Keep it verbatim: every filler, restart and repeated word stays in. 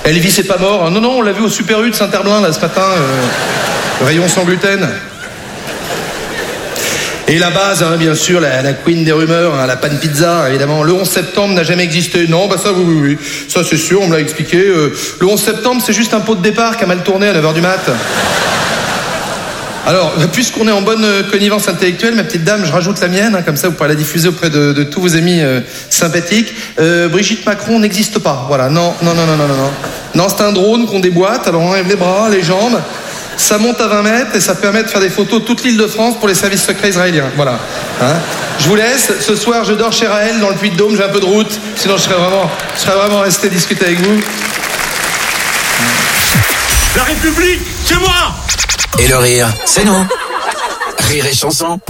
Elvis est pas mort. Non, non, on l'a vu au Super U de Saint-Herblain, là, ce matin. Euh, rayon sans gluten. Et la base, hein, bien sûr, la, la queen des rumeurs, hein, la pan pizza, évidemment. Le onze septembre n'a jamais existé. Non, bah ça, oui, oui, oui. Ça, c'est sûr, on me l'a expliqué. Euh, le onze septembre, c'est juste un pot de départ qui a mal tourné à neuf heures du mat. Alors, puisqu'on est en bonne connivence intellectuelle, ma petite dame, je rajoute la mienne, hein, comme ça vous pourrez la diffuser auprès de, de tous vos amis euh, sympathiques. Euh, Brigitte Macron n'existe pas. Voilà, non, non, non, non, non, non. Non, c'est un drone qu'on déboîte, alors on enlève les bras, les jambes. Ça monte à vingt mètres et ça permet de faire des photos de toute l'île de France pour les services secrets israéliens. Voilà. Hein, je vous laisse. Ce soir, je dors chez Raël dans le Puy-de-Dôme. J'ai un peu de route. Sinon, je serais vraiment, je serais vraiment resté discuter avec vous. La République, c'est moi! Et le rire, c'est nous. Rire et chanson.